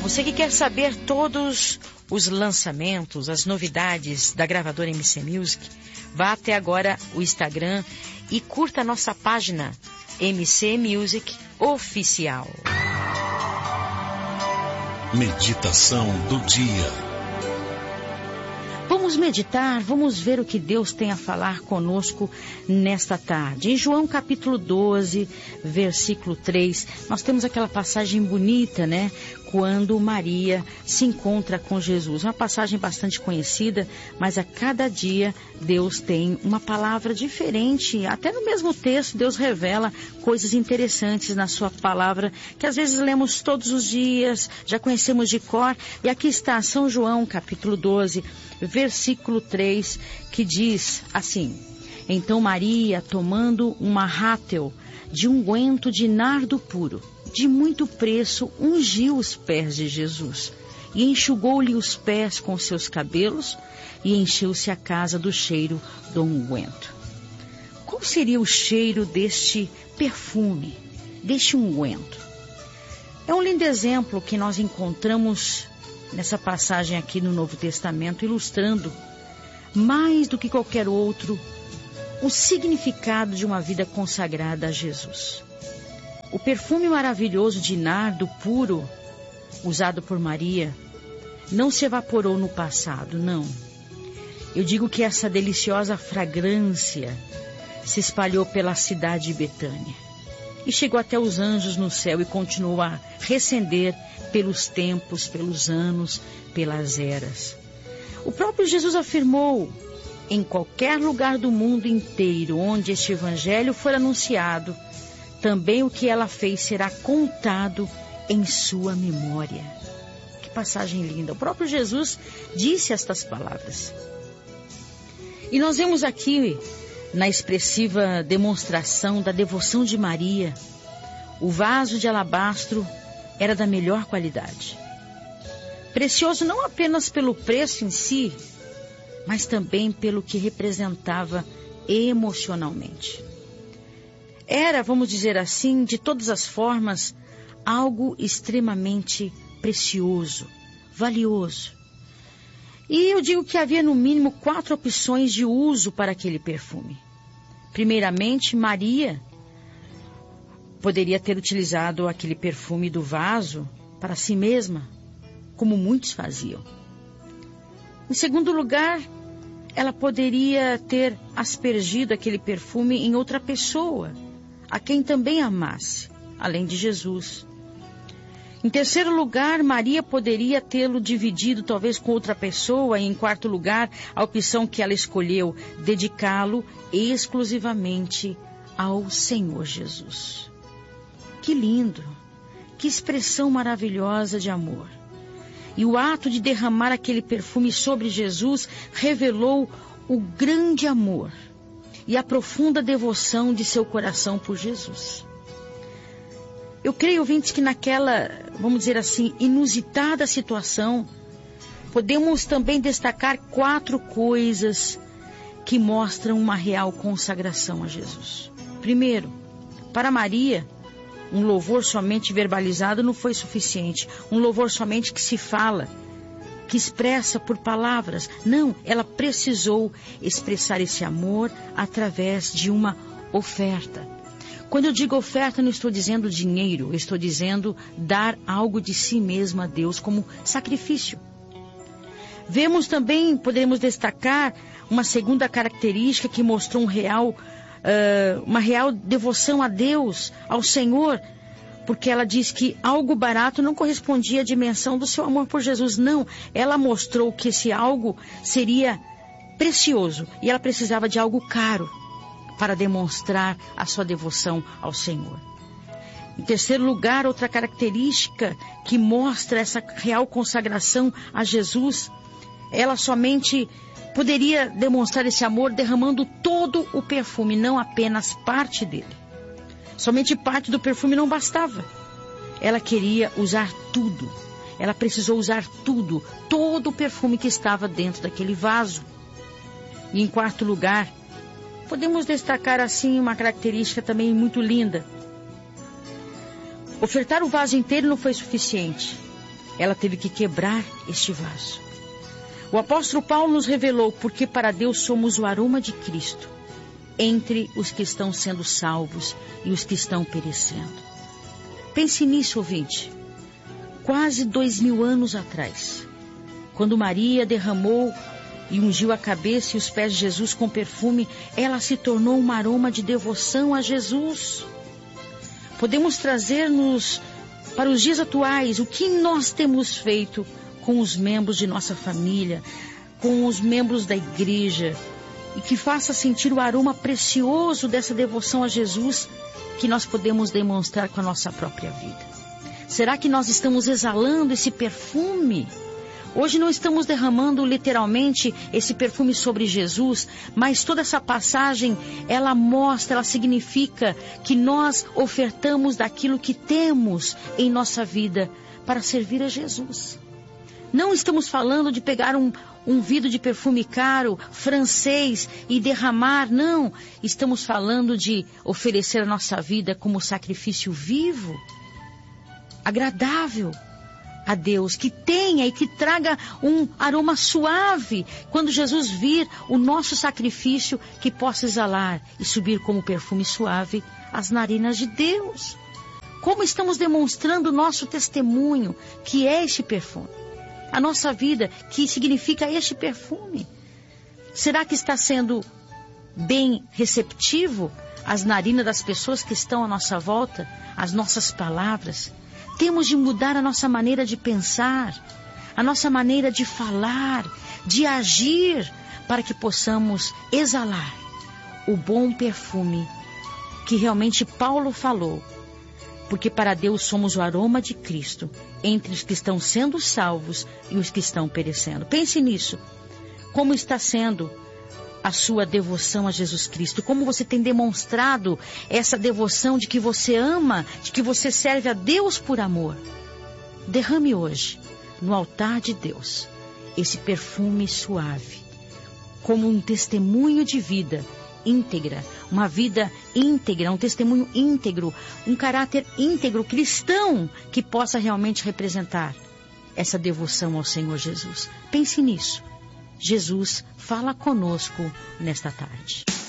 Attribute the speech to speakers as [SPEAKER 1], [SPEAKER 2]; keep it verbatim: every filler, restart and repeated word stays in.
[SPEAKER 1] Você que quer saber todos os lançamentos, as novidades da gravadora M C Music, vá até agora o Instagram e curta a nossa página M C Music Oficial.
[SPEAKER 2] Meditação do dia.
[SPEAKER 1] Vamos meditar, vamos ver o que Deus tem a falar conosco nesta tarde. Em João capítulo doze, versículo três, nós temos aquela passagem bonita, né? Quando Maria se encontra com Jesus. Uma passagem bastante conhecida, mas a cada dia Deus tem uma palavra diferente. Até no mesmo texto, Deus revela coisas interessantes na sua palavra, que às vezes lemos todos os dias, já conhecemos de cor. E aqui está São João, capítulo doze, versículo três, que diz assim: Então Maria, tomando uma rátel de unguento de nardo puro, de muito preço, ungiu os pés de Jesus e enxugou-lhe os pés com seus cabelos e encheu-se a casa do cheiro do unguento. Qual seria o cheiro deste perfume, deste unguento? É um lindo exemplo que nós encontramos nessa passagem aqui no Novo Testamento, ilustrando mais do que qualquer outro o significado de uma vida consagrada a Jesus. O perfume maravilhoso de nardo puro, usado por Maria, não se evaporou no passado, não. Eu digo que essa deliciosa fragrância se espalhou pela cidade de Betânia e chegou até os anjos no céu e continuou a recender pelos tempos, pelos anos, pelas eras. O próprio Jesus afirmou: em qualquer lugar do mundo inteiro onde este evangelho for anunciado, também o que ela fez será contado em sua memória. Que passagem linda! O próprio Jesus disse estas palavras. E nós vemos aqui, na expressiva demonstração da devoção de Maria, o vaso de alabastro era da melhor qualidade. Precioso não apenas pelo preço em si, mas também pelo que representava emocionalmente. Era, vamos dizer assim, de todas as formas, algo extremamente precioso, valioso. E eu digo que havia no mínimo quatro opções de uso para aquele perfume. Primeiramente, Maria poderia ter utilizado aquele perfume do vaso para si mesma, como muitos faziam. Em segundo lugar, ela poderia ter aspergido aquele perfume em outra pessoa, a quem também amasse, além de Jesus. Em terceiro lugar, Maria poderia tê-lo dividido talvez com outra pessoa. E em quarto lugar, a opção que ela escolheu, dedicá-lo exclusivamente ao Senhor Jesus. Que lindo! Que expressão maravilhosa de amor! E o ato de derramar aquele perfume sobre Jesus revelou o grande amor e a profunda devoção de seu coração por Jesus. Eu creio, ouvintes, que naquela, vamos dizer assim, inusitada situação, podemos também destacar quatro coisas que mostram uma real consagração a Jesus. Primeiro, para Maria, um louvor somente verbalizado não foi suficiente. Um louvor somente que se fala, que expressa por palavras. Não, ela precisou expressar esse amor através de uma oferta. Quando eu digo oferta, não estou dizendo dinheiro, eu estou dizendo dar algo de si mesma a Deus como sacrifício. Vemos também, podemos destacar, uma segunda característica que mostrou um real, uh, uma real devoção a Deus, ao Senhor, porque ela diz que algo barato não correspondia à dimensão do seu amor por Jesus. Não, ela mostrou que esse algo seria precioso e ela precisava de algo caro para demonstrar a sua devoção ao Senhor. Em terceiro lugar, outra característica que mostra essa real consagração a Jesus, ela somente poderia demonstrar esse amor derramando todo o perfume, não apenas parte dele. Somente parte do perfume não bastava. Ela queria usar tudo. Ela precisou usar tudo, todo o perfume que estava dentro daquele vaso. E em quarto lugar, podemos destacar assim uma característica também muito linda. Ofertar o vaso inteiro não foi suficiente. ela teve que quebrar este vaso. O apóstolo Paulo nos revelou porque para Deus somos o aroma de Cristo entre os que estão sendo salvos e os que estão perecendo. Pense nisso, ouvinte. Quase dois mil anos atrás, quando Maria derramou e ungiu a cabeça e os pés de Jesus com perfume, ela se tornou um aroma de devoção a Jesus. Podemos trazer-nos para os dias atuais o que nós temos feito com os membros de nossa família, com os membros da igreja, e que faça sentir o aroma precioso dessa devoção a Jesus que nós podemos demonstrar com a nossa própria vida. Será que nós estamos exalando esse perfume? Hoje não estamos derramando literalmente esse perfume sobre Jesus, mas toda essa passagem, ela mostra, ela significa que nós ofertamos daquilo que temos em nossa vida para servir a Jesus. Não estamos falando de pegar um, um vidro de perfume caro, francês, e derramar, não. Estamos falando de oferecer a nossa vida como sacrifício vivo, agradável a Deus, que tenha e que traga um aroma suave, quando Jesus vir o nosso sacrifício, que possa exalar e subir como perfume suave às narinas de Deus. Como estamos demonstrando o nosso testemunho, que é este perfume? A nossa vida, que significa este perfume? Será que está sendo bem receptivo às narinas das pessoas que estão à nossa volta, às nossas palavras? Temos de mudar a nossa maneira de pensar, a nossa maneira de falar, de agir, para que possamos exalar o bom perfume que realmente Paulo falou. Porque para Deus somos o aroma de Cristo entre os que estão sendo salvos e os que estão perecendo. Pense nisso. Como está sendo a sua devoção a Jesus Cristo? Como você tem demonstrado essa devoção de que você ama, de que você serve a Deus por amor? Derrame hoje, no altar de Deus, esse perfume suave, como um testemunho de vida íntegra, uma vida íntegra, um testemunho íntegro, um caráter íntegro cristão que possa realmente representar essa devoção ao Senhor Jesus. Pense nisso. Jesus fala conosco nesta tarde.